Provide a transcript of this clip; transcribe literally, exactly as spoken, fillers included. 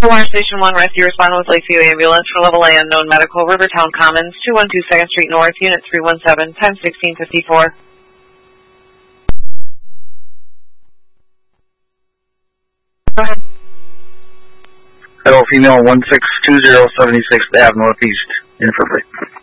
Fire Station one, rescue respond with Lakeview Ambulance for level A unknown medical, Rivertown Commons, two one two second Street North, Unit three one seven, time sixteen fifty-four. Go ahead. Hello, female one six two zero seventy-sixth Avenue Northeast, Infrared.